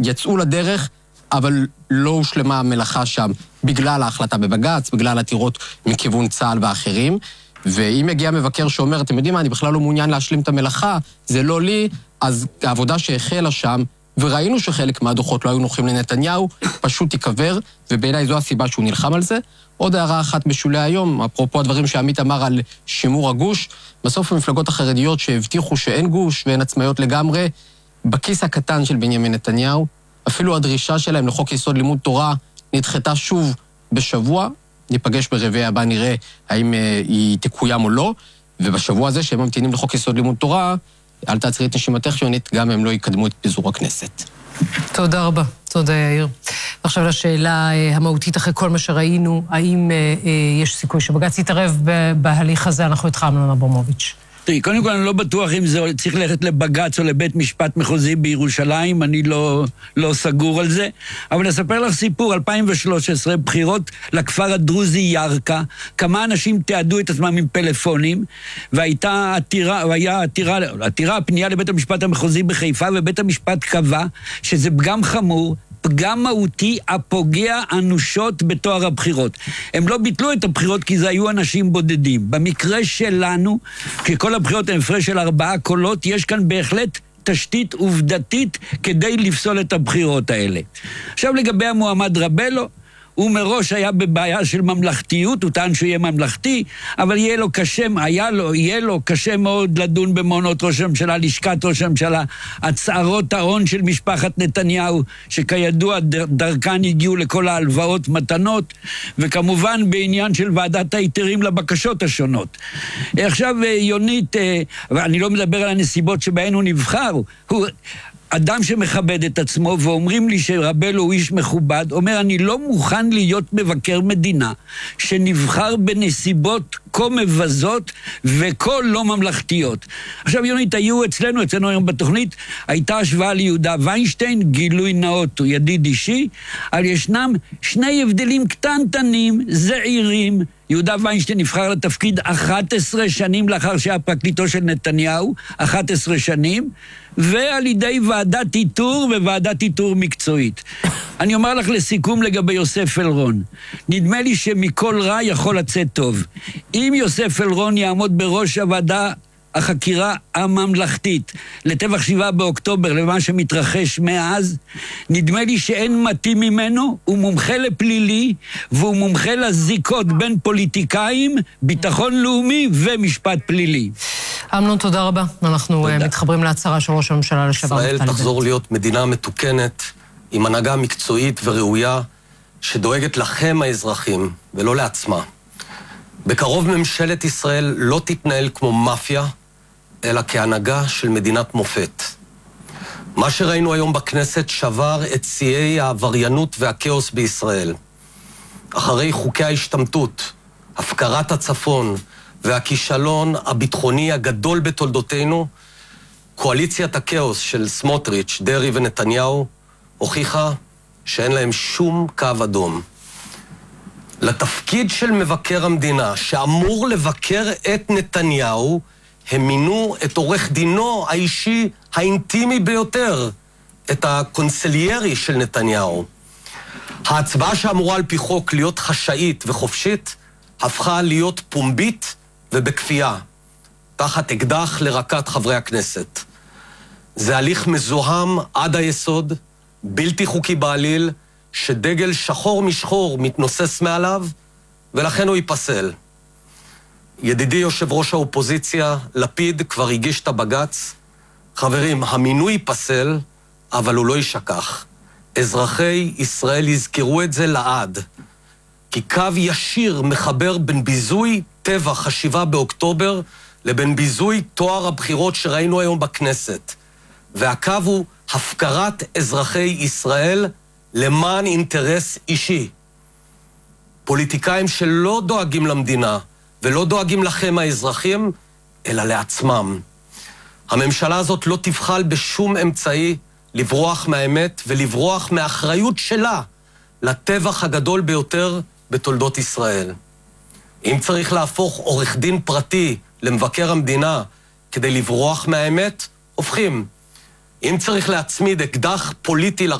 יצאו לדרך, אבל לא הושלמה המלאכה שם, בגלל ההחלטה בבג"ץ, בגלל עתירות מכיוון צה"ל ואחרים, ואם יגיע מבקר שאומר, אתם יודעים מה, אני בכלל לא מעוניין להשלים את המלאכה, זה לא לי, אז העבודה שהחלה שם, וראינו שחלק מהדוחות לא היו נוחים לנתניהו, פשוט יקבר, ובעיניי זו הסיבה שהוא נלחם על זה. עוד הערה אחת בשולי היום, אפרופו הדברים שעמית אמר על שימור הגוש, בסוף המפלגות החרדיות שהבטיחו שאין גוש ואין עצמאיות לגמרי, בכיס הקטן של בנימין נתניהו, אפילו הדרישה שלהם לחוק יסוד לימוד תורה נדחתה שוב בשבוע, ניפגש ברבעי הבא, נראה האם היא תקוים או לא, ובשבוע הזה שהם ממתינים לחוק יסוד לימוד תורה, אל תעצרי את נשימתך יונית, גם הם לא יקדמו את פיזור הכנסת. תודה רבה, תודה יאיר. עכשיו לשאלה המהותית אחרי כל מה שראינו, האם יש סיכוי שבג"ץ יתערב בהליך הזה? אנחנו איתך, אמנון אברמוביץ'. תראי, קודם כל אני לא בטוח אם זה צריך ללכת לבג"ץ או לבית משפט מחוזי בירושלים, אני לא סגור על זה, אבל אספר לך סיפור, 2013, בחירות לכפר הדרוזי ירקה, כמה אנשים תיעדו את עצמם עם פלאפונים, והייתה עתירה, פנייה לבית המשפט המחוזי בחיפה, ובית המשפט קבע שזה פגם חמור, פגם מהותי הפוגע אנושות בתואר הבחירות. הם לא ביטלו את הבחירות כי זה היו אנשים בודדים. במקרה שלנו, ככל הבחירות הן הפרש של 4 קולות, יש כאן בהחלט תשתית עובדתית כדי לפסול את הבחירות האלה. עכשיו לגבי המועמד רבלו, הוא מראש היה בבעיה של ממלכתיות, הוא טען שהוא יהיה ממלכתי, אבל יהיה לו קשה מאוד לדון במעונות ראש הממשלה, לשכת ראש הממשלה, הצערות ההון של משפחת נתניהו, שכידוע דרכן הגיעו לכל ההלוואות מתנות, וכמובן בעניין של ועדת ההיתרים לבקשות השונות. עכשיו יונית, אני לא מדבר על הנסיבות שבהן הוא נבחר, הוא אדם שמכבד את עצמו, ואומרים לי שרבלו הוא איש מכובד, אומר, אני לא מוכן להיות מבקר מדינה, שנבחר בנסיבות כה מבזות וכה לא ממלכתיות. עכשיו יונית, היו אצלנו היום בתוכנית, הייתה השוואה ליהודה ויינשטיין, גילוי נאות הוא ידיד אישי, אבל ישנם שני הבדלים קטנטנים, זעירים. יהודה ויינשטיין נבחר לתפקיד 11 שנים לאחר שהיה פרקליטו של נתניהו, 11 שנים, ועל ידי ועדת איתור וועדת איתור מקצועית. אני אומר לך לסיכום לגבי יוסף אלרון. נדמה לי שמכל רע יכול לצאת טוב. אם יוסף אלרון יעמוד בראש הוועדה החקירה הממלכתית לטבח 7 באוקטובר, למה שמתרחש מאז, נדמה לי שאין מתאים ממנו, הוא מומחה לפלילי, והוא מומחה לזיקות בין פוליטיקאים, ביטחון לאומי ומשפט פלילי. אמנון, תודה רבה. אנחנו מתחברים להצהרה של ראש הממשלה לשעבר. ישראל תחזור להיות מדינה מתוקנת, עם הנהגה מקצועית וראויה, שדואגת לכם האזרחים, ולא לעצמה. בקרוב ממשלת ישראל לא תתנהל כמו מאפיה, אלא כהנהגה של מדינת מופת. מה שראינו היום בכנסת שבר את שיאי העבריינות והכאוס בישראל. אחרי חוקי ההשתמטות, הפקרת הצפון והכישלון הביטחוני הגדול בתולדותינו, קואליציית הכאוס של סמוטריץ', דרעי ונתניהו הוכיחה שאין להם שום קו אדום. לתפקיד של מבקר המדינה, שאמור לבקר את נתניהו, הם מינו את עורך דינו האישי האינטימי ביותר, את הקונסליירי של נתניהו. ההצבעה שאמורה על פי חוק להיות חשאית וחופשית, הפכה להיות פומבית ובכפייה, תחת אקדח לרקת חברי הכנסת. זה הליך מזוהם עד היסוד, בלתי חוקי בעליל, שדגל שחור משחור מתנוסס מעליו, ולכן הוא ייפסל. ידידי יושב ראש האופוזיציה, לפיד, כבר הגיש את הבג"ץ. חברים, המינוי ייפסל, אבל הוא לא יישכח. אזרחי ישראל יזכרו את זה לעד. כי קו ישיר מחבר בין ביזוי טבח 7 באוקטובר, לבין ביזוי תואר הבחירות שראינו היום בכנסת. והקו הוא הפקרת אזרחי ישראל למען אינטרס אישי. פוליטיקאים שלא דואגים למדינה ולא דואגים לכם האזרחים, אלא לעצמם. הממשלה הזאת לא תבחל בשום אמצעי לברוח מהאמת ולברוח מהאחריות שלה לטבח הגדול ביותר בתולדות ישראל. אם צריך להפוך עורך דין פרטי למבקר המדינה כדי לברוח מהאמת, הופכים. אם צריך להצמיד אקדח פוליטי